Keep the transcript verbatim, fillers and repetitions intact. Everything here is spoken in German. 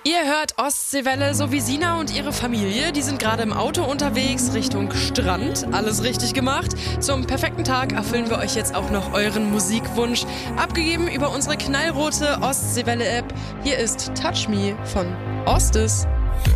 Ihr hört Ostseewelle, so wie Sina und ihre Familie. Die sind gerade im Auto unterwegs Richtung Strand. Alles richtig gemacht. Zum perfekten Tag erfüllen wir euch jetzt auch noch euren Musikwunsch. Abgegeben über unsere knallrote Ostseewelle-App. Hier ist Touch Me von Ostes.